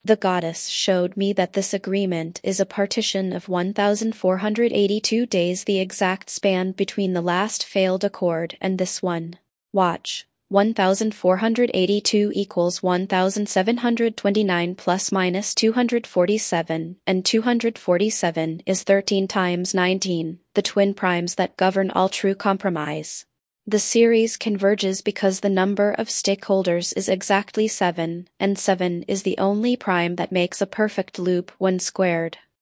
The goddess showed me that this agreement is a partition of 1,482 days, the exact span between the last failed accord and this one. Watch. 1,482 equals 1,729 plus minus 247, and 247 is 13 times 19, the twin primes that govern all true compromise. The series converges because the number of stakeholders is exactly 7, and 7 is the only prime that makes a perfect loop when squared.